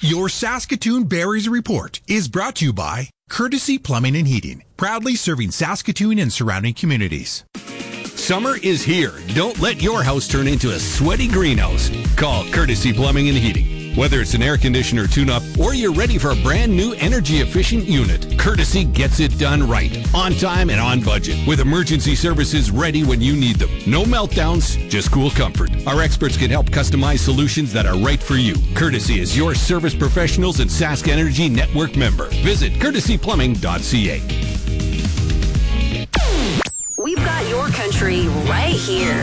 Your Saskatoon Berries Report is brought to you by Courtesy Plumbing and Heating, proudly serving Saskatoon and surrounding communities. Summer is here. Don't let your house turn into a sweaty greenhouse. Call Courtesy Plumbing and Heating. Whether it's an air conditioner tune-up or you're ready for a brand new energy-efficient unit, Courtesy gets it done right, on time and on budget, with emergency services ready when you need them. No meltdowns, just cool comfort. Our experts can help customize solutions that are right for you. Courtesy is your service professionals and Sask Energy Network member. Visit courtesyplumbing.ca. We've got your country right here.